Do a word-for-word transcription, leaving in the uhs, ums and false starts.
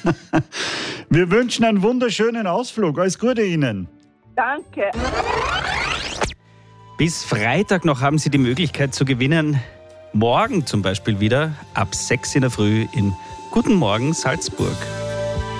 Wir wünschen einen wunderschönen Ausflug. Alles Gute Ihnen. Danke. Bis Freitag noch haben Sie die Möglichkeit zu gewinnen. Morgen zum Beispiel wieder ab sechs in der Früh in Guten Morgen Salzburg.